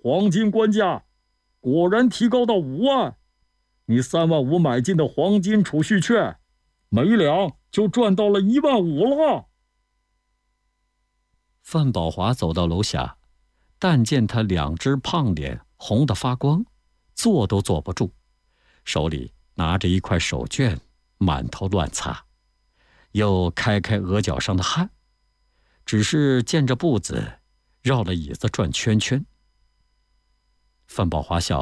黄金官价果然提高到5万，你3.5万买进的黄金储蓄券，每两就赚到了1.5万了。” 范宝华走到楼下，但见他2只胖脸红得发光，坐都坐不住，手里拿着一块手绢，满头乱擦，又开额角上的汗，只是健着步子绕了椅子转圈圈。范宝华笑